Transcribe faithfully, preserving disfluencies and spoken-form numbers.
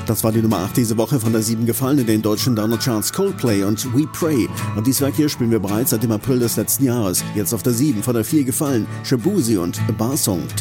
Das war die Nummer acht diese Woche, von der sieben gefallen in den deutschen Download-Charts Coldplay und We Pray. Und dieses Werk hier spielen wir bereits seit dem April des letzten Jahres. Jetzt auf der sieben, von der vier gefallen Shaboozey und A Bar Song